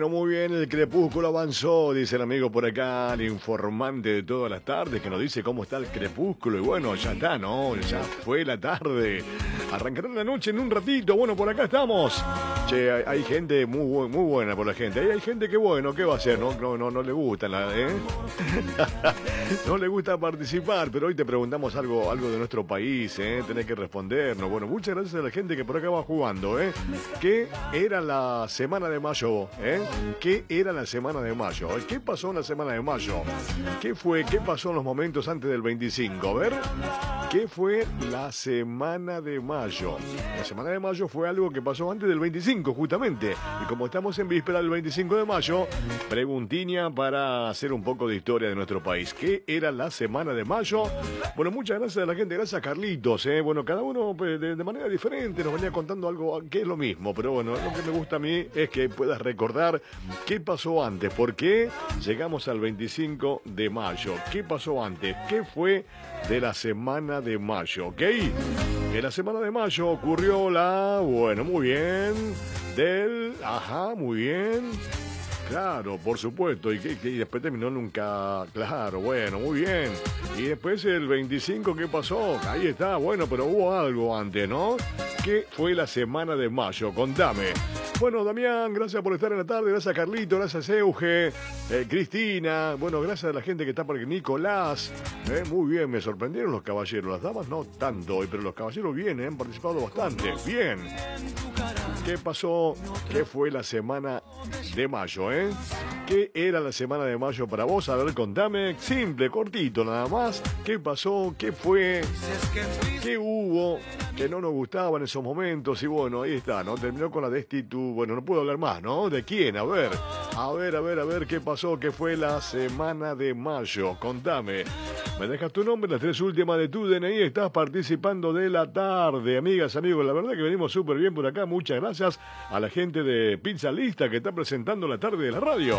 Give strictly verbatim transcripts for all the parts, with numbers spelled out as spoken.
Bueno, muy bien, el crepúsculo avanzó, dice el amigo por acá, el informante de todas las tardes, que nos dice cómo está el crepúsculo. Y bueno, ya está, ¿no? Ya fue la tarde. Arrancará la noche en un ratito. Bueno, por acá estamos. Che, hay, hay gente muy, bu- muy buena por la gente. Hay, hay gente que, bueno, ¿qué va a hacer? No, no, no, no le gusta, la, ¿eh? No le gusta participar, pero hoy te preguntamos algo, algo de nuestro país, ¿eh? Tenés que respondernos. Bueno, muchas gracias a la gente que por acá va jugando, ¿eh? ¿Qué era la semana de mayo, eh? ¿Qué era la semana de mayo? ¿Qué pasó en la semana de mayo? ¿Qué fue? ¿Qué pasó en los momentos antes del veinticinco? A ver, ¿qué fue la semana de mayo? La semana de mayo fue algo que pasó antes del veinticinco, justamente. Y como estamos en víspera del veinticinco de mayo, preguntiña para hacer un poco de historia de nuestro país. ¿Qué era la semana de mayo? Bueno, muchas gracias a la gente, gracias a Carlitos, ¿eh? Bueno, cada uno pues, de, de manera diferente nos venía contando algo que es lo mismo, pero bueno, lo que me gusta a mí es que puedas recordar qué pasó antes, por qué llegamos al veinticinco de mayo, qué pasó antes, qué fue de la semana de mayo, ¿ok? En la semana de mayo ocurrió la, bueno, muy bien, del, ajá, muy bien, claro, por supuesto, y, que, que- y después terminó nunca, claro, bueno, muy bien, y después el veinticinco, ¿qué pasó? Ahí está, bueno, pero hubo algo antes, ¿no? ¿Qué fue la semana de mayo? Contame. Bueno, Damián, gracias por estar en la tarde, gracias a Carlito, gracias a Euge, eh, Cristina, bueno, gracias a la gente que está por aquí, Nicolás, eh, muy bien, me sorprendieron los caballeros, las damas no tanto hoy, pero los caballeros bien, eh, han participado bastante, bien. ¿Qué pasó? ¿Qué fue la semana de mayo, eh? ¿Qué era la semana de mayo para vos? A ver, contame, simple, cortito nada más, ¿qué pasó? ¿Qué fue? ¿Qué hubo? Que no nos gustaba en esos momentos y bueno, ahí está, ¿no? Terminó con la destitución, bueno, no puedo hablar más, ¿no? ¿De quién? A ver, a ver, a ver, a ver, ¿qué pasó? ¿Qué fue la semana de mayo? Contame. Me dejas tu nombre, las tres últimas de tu D N I, estás participando de la tarde, amigas, amigos, la verdad que venimos súper bien por acá, muchas gracias a la gente de Pizza Lista que está presentando la tarde de la radio.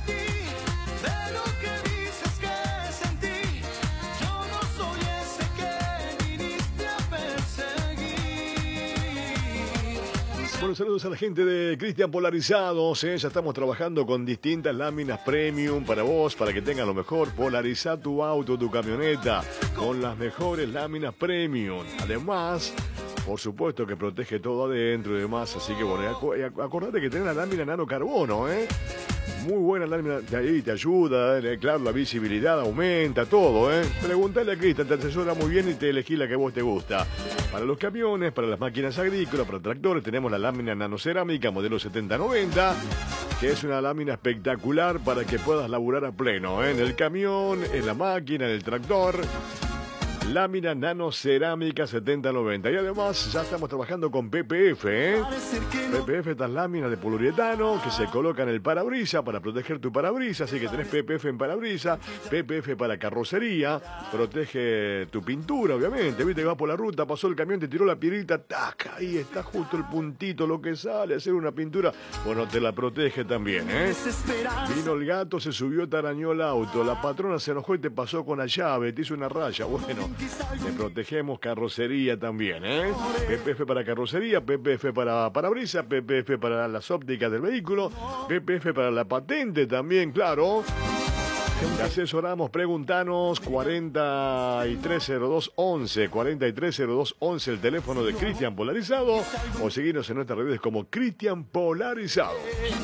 Bueno, saludos a la gente de Cristian Polarizados, ¿eh? Ya estamos trabajando con distintas láminas premium para vos, para que tengas lo mejor. Polariza tu auto, tu camioneta, con las mejores láminas premium. Además, por supuesto que protege todo adentro y demás, así que bueno, acu- ac- acordate que tenés la lámina nanocarbono, ¿eh? Muy buena lámina, de ahí te ayuda, eh, claro, la visibilidad aumenta, todo, ¿eh? Preguntale a Cristian, te asesora muy bien y te elegí la que vos te gusta. Para los camiones, para las máquinas agrícolas, para tractores, tenemos la lámina nanocerámica modelo setenta noventa, que es una lámina espectacular para que puedas laburar a pleno, ¿eh? En el camión, en la máquina, en el tractor. Lámina nanocerámica setenta noventa. Y además ya estamos trabajando con P P F, ¿eh? P P F, estas láminas de poliuretano que se colocan en el parabrisas para proteger tu parabrisas. Así que tenés P P F en parabrisas, P P F para carrocería, protege tu pintura, obviamente. Viste que vas por la ruta, pasó el camión, te tiró la piedrita, taca, ahí está justo el puntito, lo que sale, hacer una pintura. Bueno, te la protege también, ¿eh? Vino el gato, se subió, te arañó el auto, la patrona se enojó y te pasó con la llave, te hizo una raya. Bueno, te protegemos carrocería también, ¿eh? P P F para carrocería, P P F para parabrisas, P P F para las ópticas del vehículo, P P F para la patente también, claro. Te asesoramos, preguntanos cuarenta y tres cero dos once, cuarenta y tres cero dos once, el teléfono de Cristian Polarizado, o seguirnos en nuestras redes como Cristian Polarizado.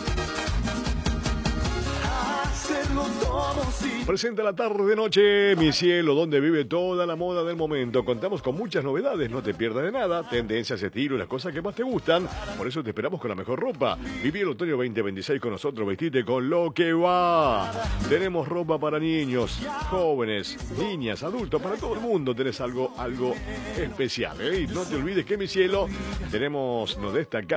Presenta la tarde de noche, mi cielo, donde vive toda la moda del momento. Contamos con muchas novedades, no te pierdas de nada, tendencias, estilo y las cosas que más te gustan. Por eso te esperamos con la mejor ropa. Viví el otoño veinte veintiséis con nosotros, vestite con lo que va. Tenemos ropa para niños, jóvenes, niñas, adultos, para todo el mundo tenés algo, algo especial, ¿eh? Y no te olvides que, mi cielo, tenemos, nos destacamos